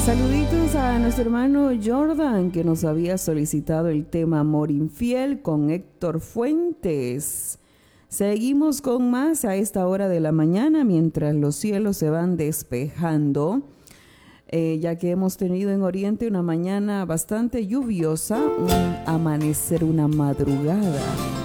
Saluditos a nuestro hermano Jordan, que nos había solicitado el tema Amor Infiel con Héctor Fuentes. Seguimos con más a esta hora de la mañana mientras los cielos se van despejando, ya que hemos tenido en Oriente una mañana bastante lluviosa, un amanecer, una madrugada